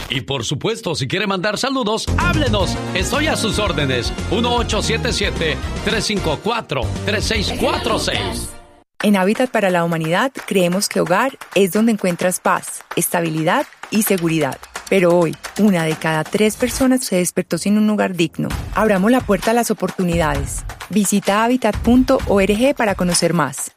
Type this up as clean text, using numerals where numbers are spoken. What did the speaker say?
Y por supuesto, si quiere mandar saludos, háblenos. Estoy a sus órdenes. 1877-354-3646. En Hábitat para la Humanidad creemos que hogar es donde encuentras paz, estabilidad y seguridad. Pero hoy, 1 de cada 3 personas se despertó sin un hogar digno. Abramos la puerta a las oportunidades. Visita habitat.org para conocer más.